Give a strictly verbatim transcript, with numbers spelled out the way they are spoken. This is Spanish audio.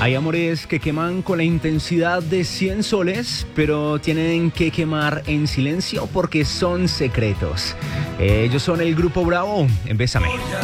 Hay amores que queman con la intensidad de cien soles, pero tienen que quemar en silencio porque son secretos. Ellos son el Grupo Bravo. En Bésame.